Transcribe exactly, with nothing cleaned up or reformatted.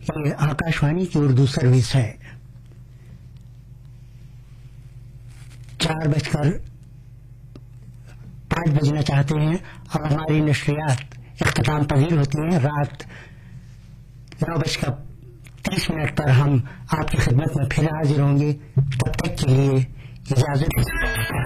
ये आकाशवाणी की उर्दू सर्विस है। चार बजकर पांच बजना चाहते हैं और हमारी नशरियात इख्तिताम पजीर होती हैं। रात नौ बजकर तीस मिनट पर हम आपकी खिदमत में फिर हाजिर होंगे। तब तक के लिए इजाजत।